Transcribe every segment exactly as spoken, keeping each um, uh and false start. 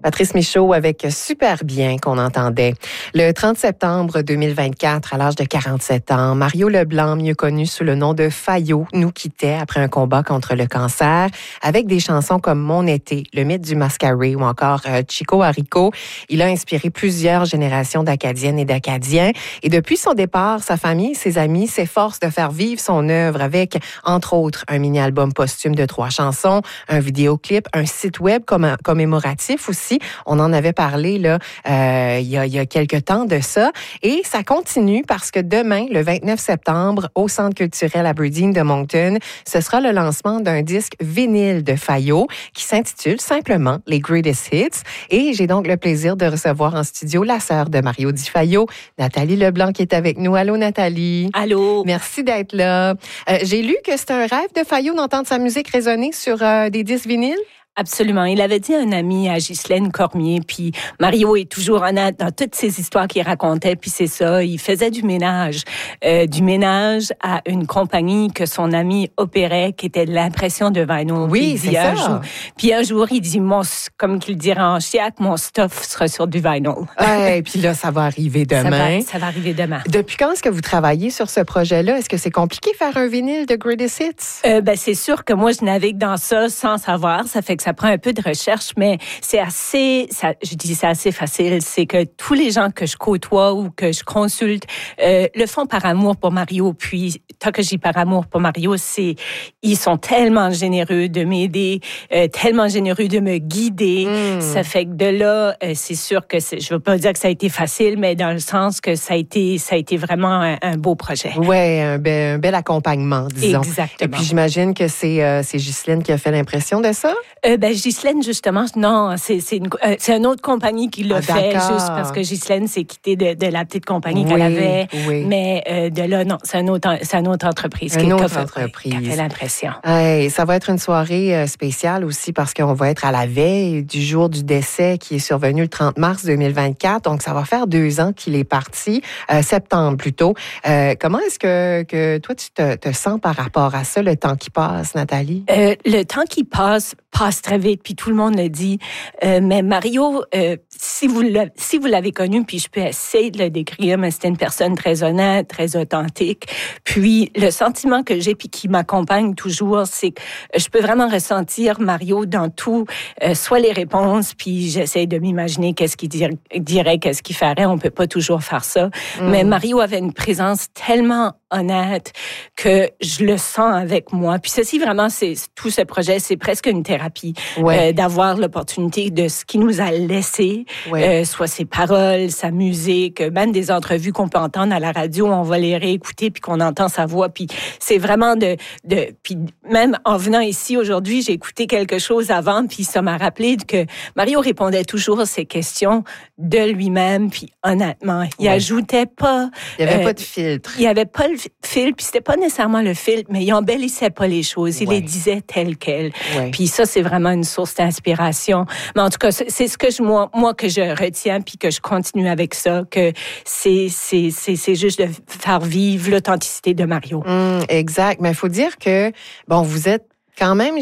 Patrice Michaud avec Super bien qu'on entendait. Le trente septembre deux mille vingt-quatre, à l'âge de quarante-sept ans, Mario Leblanc, mieux connu sous le nom de Fayot, nous quittait après un combat contre le cancer avec des chansons comme Mon été, Le mythe du mascaré ou encore euh, Chico Haricot. Il a inspiré plusieurs générations d'Acadiennes et d'Acadiens et depuis son départ, sa famille et ses amis s'efforcent de faire vivre son œuvre avec, entre autres, un mini-album posthume de trois chansons, un vidéoclip, un site web comm- commémoratif aussi. On en avait parlé là euh, il y a, il y a quelques temps de ça. Et ça continue parce que demain, le vingt-neuf septembre, au Centre culturel Aberdeen de Moncton, ce sera le lancement d'un disque vinyle de Fayot qui s'intitule simplement Les Greatest Hits. Et j'ai donc le plaisir de recevoir en studio la sœur de Mario Di Fayot, Nathalie Leblanc, qui est avec nous. Allô, Nathalie. Allô. Merci d'être là. Euh, j'ai lu que c'est un rêve de Fayot d'entendre sa musique résonner sur euh, des disques vinyles. Absolument. Il avait dit à un ami, à Ghislaine Cormier, puis Mario est toujours honnête dans toutes ces histoires qu'il racontait, puis c'est ça, il faisait du ménage, euh, du ménage à une compagnie que son ami opérait, qui était l'impression de vinyl. Oui, c'est ça. Jour, puis un jour, il dit, mon, comme qu'il dirait en chiac, mon stuff sera sur du vinyl. Ouais, puis là, ça va arriver demain. Ça va, ça va arriver demain. Depuis quand est-ce que vous travaillez sur ce projet-là? Est-ce que c'est compliqué faire un vinyle de Greatest Hits? Euh, ben, c'est sûr que moi, je navigue dans ça sans savoir. Ça fait que ça prend un peu de recherche, mais c'est assez, ça, je dis c'est assez facile, c'est que tous les gens que je côtoie ou que je consulte euh, le font par amour pour Mario. Puis, tant que je dis par amour pour Mario, c'est, ils sont tellement généreux de m'aider, euh, tellement généreux de me guider. Mm. Ça fait que de là, euh, c'est sûr que c'est, je veux pas dire que ça a été facile, mais dans le sens que ça a été, ça a été vraiment un, un beau projet. Ouais, un bel, un bel accompagnement, disons. Exactement. Et puis, j'imagine que c'est, euh, c'est Ghislaine qui a fait l'impression de ça? Euh, ben, Ghislaine, justement, non, c'est, c'est, une, euh, c'est une autre compagnie qui l'a ah, fait, d'accord. juste parce que Ghislaine s'est quittée de, de la petite compagnie oui, qu'elle avait. Oui. Mais euh, de là, non, c'est une autre, c'est une autre entreprise une qui, autre qui, a fait, entreprise. qui a fait l'impression. Hey, ça va être une soirée spéciale aussi parce qu'on va être à la veille du jour du décès qui est survenu le trente mars deux mille vingt-quatre. Donc, ça va faire deux ans qu'il est parti, euh, septembre plutôt. Euh, comment est-ce que, que toi, tu te, te sens par rapport à ça, le temps qui passe, Nathalie? Euh, le temps qui passe, passe très vite, puis tout le monde le dit. Euh, mais Mario, euh, si vous l'avez, si vous l'avez connu, puis je peux essayer de le décrire, mais c'était une personne très honnête, très authentique. Puis le sentiment que j'ai, puis qui m'accompagne toujours, c'est que je peux vraiment ressentir Mario dans tout, euh, soit les réponses, puis j'essaie de m'imaginer qu'est-ce qu'il dirait, dirait qu'est-ce qu'il ferait. On peut pas toujours faire ça. Mm. Mais Mario avait une présence tellement honnête que je le sens avec moi. Puis ceci, vraiment, c'est tout ce projet, c'est presque une thérapie. Ouais. Euh, d'avoir l'opportunité de ce qu'il nous a laissé, ouais. euh, soit ses paroles, sa musique, même des entrevues qu'on peut entendre à la radio, on va les réécouter puis qu'on entend sa voix. Puis c'est vraiment de... de puis même en venant ici aujourd'hui, j'ai écouté quelque chose avant puis ça m'a rappelé que Mario répondait toujours à ses questions de lui-même puis honnêtement. Il ouais. ajoutait pas... Il n'y avait euh, pas de filtre. Il n'y avait pas le filtre, puis c'était pas nécessairement le filtre, mais il embellissait pas les choses. Il ouais. les disait telles quelles. Ouais. Puis ça, c'est vraiment une source d'inspiration. Mais en tout cas, c'est ce que je, moi, moi que je retiens, puis que je continue avec ça, que c'est, c'est, c'est, c'est juste de faire vivre l'authenticité de Mario. Mmh, exact. Mais il faut dire que, bon, vous êtes quand même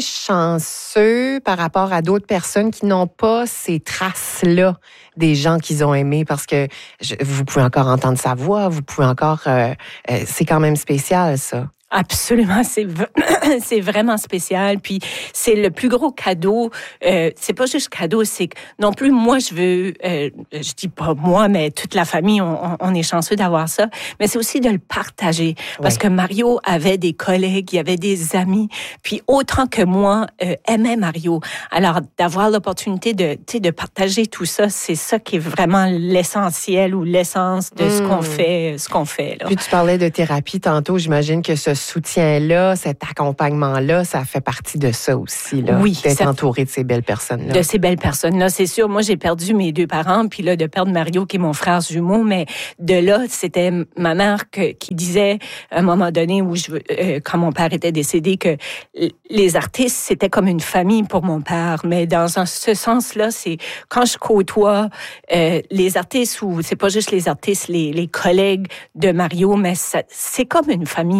chanceux par rapport à d'autres personnes qui n'ont pas ces traces-là des gens qu'ils ont aimés parce que je, vous pouvez encore entendre sa voix, vous pouvez encore... Euh, euh, c'est quand même spécial, ça. Absolument, c'est c'est vraiment spécial. Puis c'est le plus gros cadeau. Euh, c'est pas juste cadeau, c'est que non plus moi je veux. Euh, je dis pas moi, mais toute la famille, on, on est chanceux d'avoir ça. Mais c'est aussi de le partager parce ouais. que Mario avait des collègues, il y avait des amis. Puis autant que moi euh, aimait Mario. Alors d'avoir l'opportunité de tu sais de partager tout ça, c'est ça qui est vraiment l'essentiel ou l'essence de mmh. ce qu'on fait, ce qu'on fait là. Puis tu parlais de thérapie tantôt. J'imagine que ce soutien-là, cet accompagnement-là, ça fait partie de ça aussi, là. Oui. D'être entouré de ces belles personnes-là. De ces belles personnes-là, c'est sûr. Moi, j'ai perdu mes deux parents, puis là, de perdre Mario, qui est mon frère jumeau, mais de là, c'était ma mère que, qui disait, à un moment donné, où je, euh, quand mon père était décédé, que les artistes, c'était comme une famille pour mon père. Mais dans un, ce sens-là, c'est quand je côtoie euh, les artistes, ou c'est pas juste les artistes, les, les collègues de Mario, mais ça, c'est comme une famille. C'est ouais. comme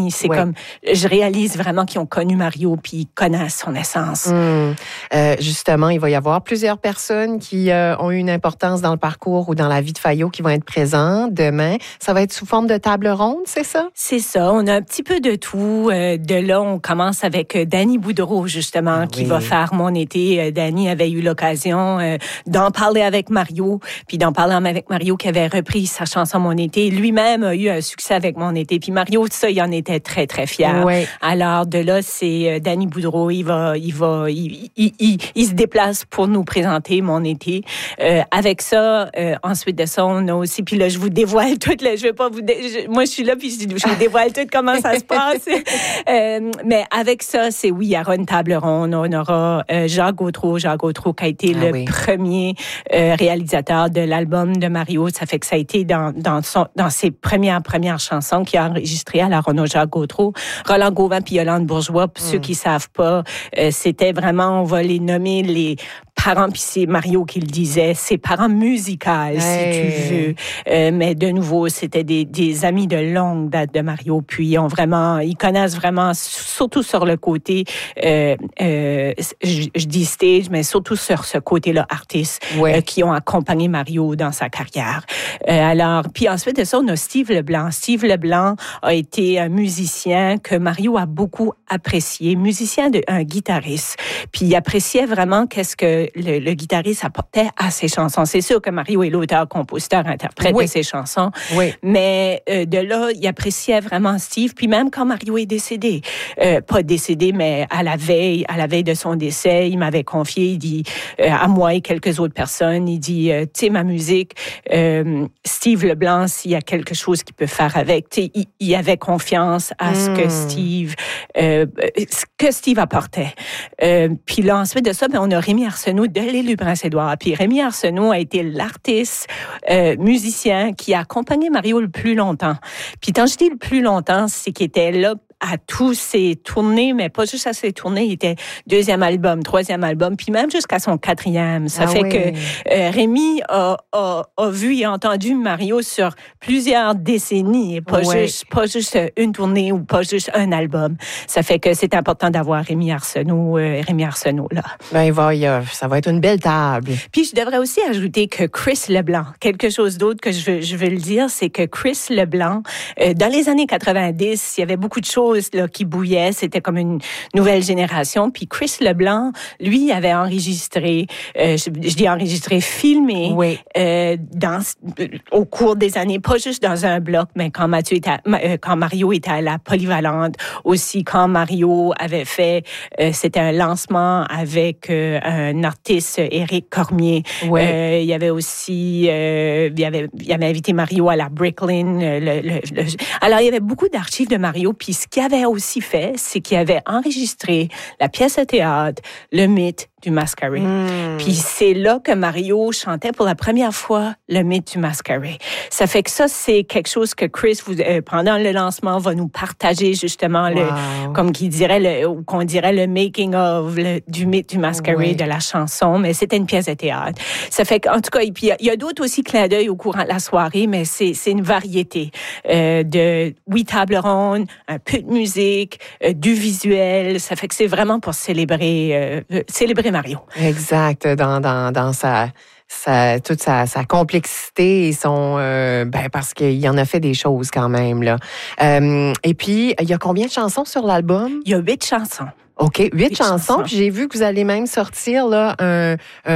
comme je réalise vraiment qu'ils ont connu Mario puis ils connaissent son essence. Mmh. Euh, justement, il va y avoir plusieurs personnes qui euh, ont eu une importance dans le parcours ou dans la vie de Fayot qui vont être présentes demain. Ça va être sous forme de table ronde, c'est ça? C'est ça. On a un petit peu de tout. Euh, de là, on commence avec Danny Boudreau, justement, ah, qui oui. va faire Mon été. Danny avait eu l'occasion euh, d'en parler avec Mario, puis d'en parler avec Mario qui avait repris sa chanson Mon été. Lui-même a eu un succès avec Mon été. Puis Mario, ça, il en était très, très fier. Oui. Alors, de là, c'est euh, Danny Boudreau. Il va, il va, il, il, il, il se déplace pour nous présenter Mon été. Euh, avec ça, euh, ensuite de ça, on a aussi, puis là, je vous dévoile tout, là, je vais pas vous, dé... je, moi, je suis là, puis je, je vous dévoile tout comment ça se passe. euh, mais avec ça, c'est oui, il y aura une table ronde. On aura euh, Jacques Gautreau, Jacques Gautreau qui a été ah, le oui. premier euh, réalisateur de l'album de Mario. Ça fait que ça a été dans, dans, son, dans ses premières, premières chansons qu'il a enregistrées. Alors, on a Jacques Gautreau, Roland Gauvin puis Yolande Bourgeois. Pour mm. ceux qui savent pas, euh, c'était vraiment, on va les nommer les parents, puis c'est Mario qui le disait, ses parents musicaux, hey. si tu veux. Euh, mais de nouveau, c'était des, des amis de longue date de Mario, puis ils ont vraiment, ils connaissent vraiment, surtout sur le côté, euh, euh, je, je dis stage, mais surtout sur ce côté-là, artistes, ouais. euh, qui ont accompagné Mario dans sa carrière. Euh, alors, puis ensuite de ça, on a Steve Leblanc. Steve Leblanc a été un musicien que Mario a beaucoup apprécié, musicien de, un guitariste, puis il appréciait vraiment qu'est-ce que Le, le guitariste apportait à ses chansons. C'est sûr que Mario est l'auteur, compositeur, interprète oui. de ses chansons, oui. mais euh, de là, il appréciait vraiment Steve. Puis même quand Mario est décédé, euh, pas décédé, mais à la veille, à la veille de son décès, il m'avait confié, il dit euh, à moi et quelques autres personnes, il dit, euh, tu sais, ma musique, euh, Steve Leblanc, s'il y a quelque chose qu'il peut faire avec, tu sais, il, il avait confiance à ce mm. que Steve, euh, ce que Steve apportait. Euh, puis là, ensuite de ça, ben, on a Rémi Arsenault de l'île du Prince-Édouard. Puis Rémi Arsenault a été l'artiste euh, musicien qui a accompagné Mario le plus longtemps. Puis quand je dis le plus longtemps, c'est qu'il était là à tous ses tournées, mais pas juste à ses tournées. Il était deuxième album, troisième album, puis même jusqu'à son quatrième. Ça ah fait oui. que euh, Rémi a, a, a vu et entendu Mario sur plusieurs décennies, et pas, ouais. juste, pas juste une tournée ou pas juste un album. Ça fait que c'est important d'avoir Rémi Arsenault, euh, Rémi Arsenault là. Ben, il va, il a, ça va être une belle table. Puis je devrais aussi ajouter que Chris Leblanc, quelque chose d'autre que je veux, je veux le dire, c'est que Chris Leblanc, euh, dans les années quatre-vingt-dix, il y avait beaucoup de choses là, qui bouillaient. C'était comme une nouvelle génération. Puis Chris Leblanc, lui, avait enregistré, euh, je, je dis enregistré, filmé oui. euh, dans, au cours des années, pas juste dans un bloc, mais quand, Mathieu était à, euh, quand Mario était à la Polyvalente, aussi quand Mario avait fait, euh, c'était un lancement avec euh, un artiste, Éric Cormier. Oui. Euh, il y avait aussi, euh, il y avait, il avait invité Mario à la Bricklin. Le, le, le, alors, il y avait beaucoup d'archives de Mario. Puis ce qu'il avait aussi fait, c'est qu'il avait enregistré la pièce de théâtre, le mythe du Masquerade. Mm. Puis c'est là que Mario chantait pour la première fois le mythe du Masquerade. Ça fait que ça, c'est quelque chose que Chris, vous, euh, pendant le lancement, va nous partager justement, wow. le, comme qu'il dirait, le, qu'on dirait le making of le, du mythe du Masquerade, oui. de la chanson, mais c'était une pièce de théâtre. Ça fait qu'en tout cas, et puis il y, y a d'autres aussi clins d'œil au courant de la soirée, mais c'est, c'est une variété euh, de, oui, table ronde, un peu de musique, euh, du visuel. Ça fait que c'est vraiment pour célébrer, euh, célébrer Mario. Exact, dans, dans, dans sa, sa, toute sa, sa complexité et son... Euh, ben parce qu'il en a fait des choses quand même, là. Euh, et puis, il y a combien de chansons sur l'album? Il y a huit chansons. OK, huit, huit chansons. chansons. Puis j'ai vu que vous allez même sortir, là, un...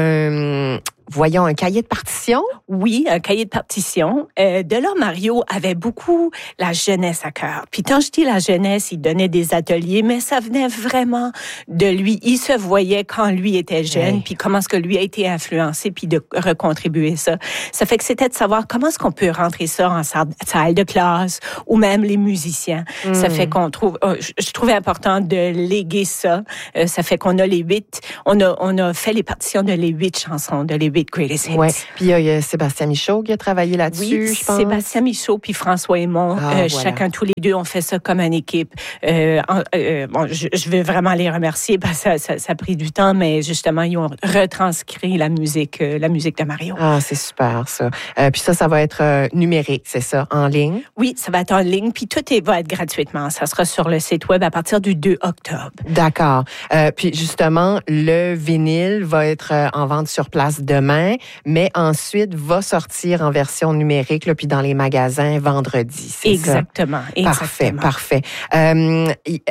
un voyons, un cahier de partition? Oui, un cahier de partition. Euh, de là, Mario avait beaucoup la jeunesse à cœur. Puis quand je dis la jeunesse, il donnait des ateliers, mais ça venait vraiment de lui. Il se voyait quand lui était jeune, hey. Puis comment est-ce que lui a été influencé, puis de recontribuer ça. Ça fait que c'était de savoir comment est-ce qu'on peut rentrer ça en salle de classe, ou même les musiciens. Mm. Ça fait qu'on trouve... Euh, je trouvais important de léguer ça. Euh, ça fait qu'on a les huit... On a, on a fait les partitions de les huit chansons, de les huit Greatest Hits. Ouais. Puis il y, y a Sébastien Michaud qui a travaillé là-dessus, oui, je pense. Sébastien Michaud puis François Aymon, Ah, euh, voilà. chacun, tous les deux, ont fait ça comme une équipe. Euh, euh, bon, je, je veux vraiment les remercier parce que ça, ça, ça a pris du temps, mais justement, ils ont retranscrit la musique, euh, la musique de Mario. Ah, c'est super, ça. Euh, puis ça, ça va être euh, numérique, c'est ça, en ligne? Oui, ça va être en ligne, puis tout est, va être gratuitement. Ça sera sur le site web à partir du deux octobre. D'accord. Euh, puis justement, le vinyle va être euh, en vente sur place demain, mais ensuite va sortir en version numérique, là, puis dans les magasins vendredi, c'est exactement, ça? Exactement. Parfait, parfait. Euh,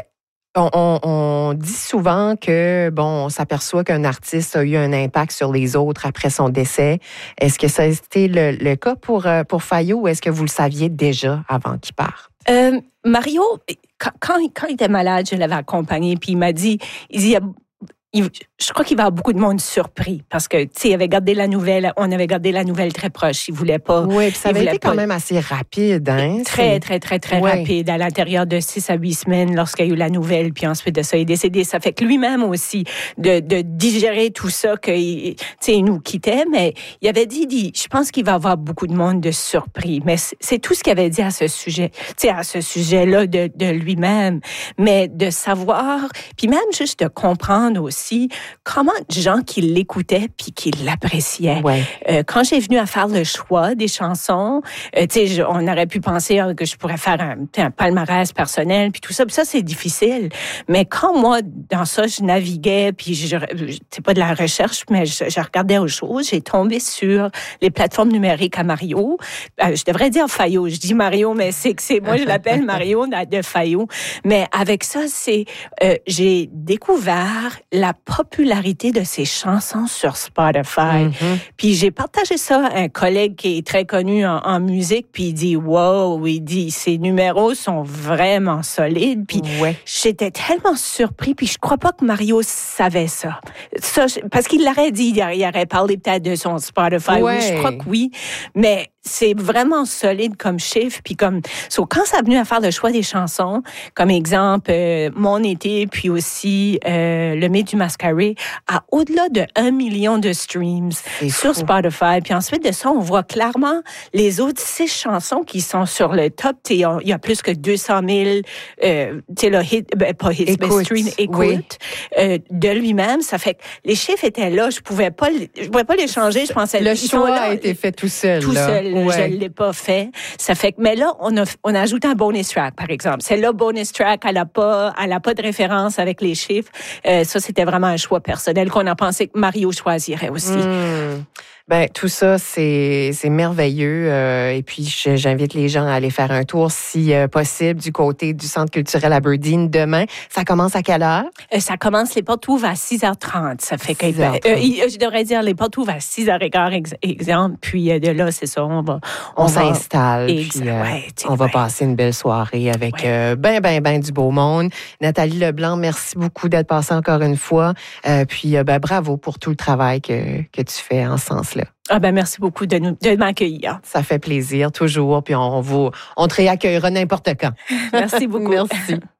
On, on, on dit souvent que, bon, on s'aperçoit qu'un artiste a eu un impact sur les autres après son décès. Est-ce que ça a été le, le cas pour, pour Fayo ou est-ce que vous le saviez déjà avant qu'il parte? Euh, Mario, quand, quand, quand il était malade, je l'avais accompagné, puis il m'a dit, il dit, il, je crois qu'il va y avoir beaucoup de monde surpris parce que, tu sais, il avait gardé la nouvelle, on avait gardé la nouvelle très proche. Il voulait pas. Oui, puis ça avait été pas, quand même assez rapide, hein? Très, très, très, très ouais. rapide, à l'intérieur de six à huit semaines lorsqu'il y a eu la nouvelle, puis ensuite de ça, il est décédé. Ça fait que lui-même aussi, de, de digérer tout ça, que, tu sais, il nous quittait, mais il avait dit, dit je pense qu'il va y avoir beaucoup de monde de surpris. Mais c'est, c'est tout ce qu'il avait dit à ce sujet, tu sais, à ce sujet-là de, de lui-même. Mais de savoir, puis même juste de comprendre aussi comment de gens qui l'écoutaient puis qui l'appréciaient. Ouais. Euh, quand j'ai venu à faire le choix des chansons, euh, tu sais, on aurait pu penser euh, que je pourrais faire un, un palmarès personnel puis tout ça. Puis ça, c'est difficile. Mais quand moi, dans ça, je naviguais puis je, c'est pas de la recherche, mais je, je regardais aux choses, j'ai tombé sur les plateformes numériques à Mario. Euh, je devrais dire Fayo. Je dis Mario, mais c'est que c'est moi, je l'appelle Mario de Fayo. Mais avec ça, c'est euh, j'ai découvert la popularité de ses chansons sur Spotify. Mm-hmm. Puis j'ai partagé ça à un collègue qui est très connu en, en musique, puis il dit, wow, il dit, ces numéros sont vraiment solides. Puis ouais. j'étais tellement surpris, puis je crois pas que Mario savait ça. ça parce qu'il l'aurait dit, il aurait parlé peut-être de son Spotify. Ouais. Oui, je crois que oui. Mais c'est vraiment solide comme chiffre. Puis comme, so, quand ça a venu à faire le choix des chansons, comme exemple, euh, Mon été, puis aussi euh, Le Mythe du Mascaré, à au-delà de un million de streams c'est sur fou. Spotify. Puis ensuite de ça, on voit clairement les autres six chansons qui sont sur le top. Il y a plus que deux cent mille, euh, tu sais, le hit, ben, pas hit, mais stream, écoute oui. euh, de lui-même. Ça fait que les chiffres étaient là. Je pouvais pas, je pouvais pas les changer. Je pensais le choix là, a été fait tout seul. Tout là. seul. Ouais. Je l'ai pas fait. Ça fait que, mais là, on a, on a ajouté un bonus track, par exemple. Celle-là, bonus track, elle a pas, elle a pas de référence avec les chiffres. Euh, ça, c'était vraiment un choix personnel qu'on a pensé que Mario choisirait aussi. Mmh. Ben tout ça c'est c'est merveilleux euh, et puis je, j'invite les gens à aller faire un tour si euh, possible du côté du Centre culturel Aberdeen demain. Ça commence à quelle heure? Euh, ça commence, les portes ouvrent à six heures trente. Ça fait que euh, euh, je devrais dire les portes ouvrent à six heures quinze ex- exemple puis euh, de là c'est ça on va on, on va, s'installe puis euh, ouais, on va ouais. passer une belle soirée avec ouais. euh, ben ben ben du beau monde. Nathalie Leblanc, merci beaucoup d'être passée encore une fois. Euh, puis euh, ben bravo pour tout le travail que que tu fais en ce sens-là. Ah ben merci beaucoup de, nous, de m'accueillir. Ça fait plaisir, toujours. Puis on, vous, on te réaccueillera n'importe quand. Merci beaucoup. Merci.